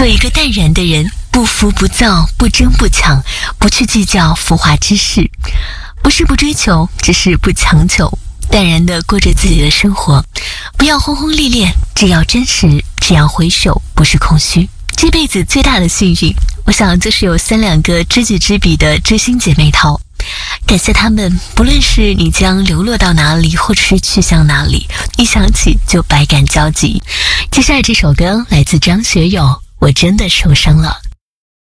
做一个淡然的人，不浮不躁，不争不抢，不去计较浮华之事。不是不追求，只是不强求，淡然地过着自己的生活，不要轰轰烈烈，只要真实，只要回首，不是空虚。这辈子最大的幸运，我想就是有3-2个知己知彼的知心姐妹淘。感谢他们，不论是你将流落到哪里，或者是去向哪里，一想起就百感交集。接下来这首歌来自张学友，我真的受伤了。